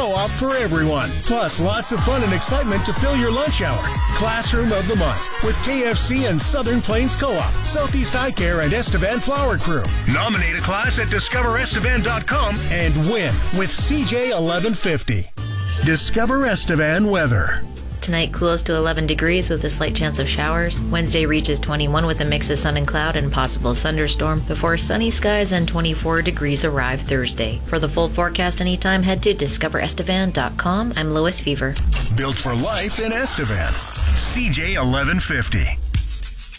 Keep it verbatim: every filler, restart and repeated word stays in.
Co-op for everyone. Plus, lots of fun and excitement to fill your lunch hour. Classroom of the Month with K F C and Southern Plains Co-op, Southeast Eye Care, and Estevan Flower Crew. Nominate a class at discover estevan dot com and win with C J eleven fifty. Discover Estevan weather. Tonight cools to eleven degrees with a slight chance of showers. Wednesday reaches twenty-one with a mix of sun and cloud and possible thunderstorm before sunny skies and twenty-four degrees arrive Thursday. For the full forecast anytime, head to discover estevan dot com. I'm Lois Fever. Built for life in Estevan. C J eleven fifty.